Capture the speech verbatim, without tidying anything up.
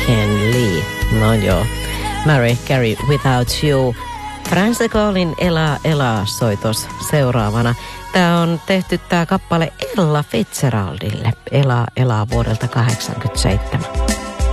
Ken Lee. No joo. Mariah Carey, Without You. Franz Gaulin Elaa, elaa soitos seuraavana. Tämä on tehty tämä kappale Ella Fitzgeraldille. Elaa, elaa vuodelta kahdeksankymmentäseitsemän.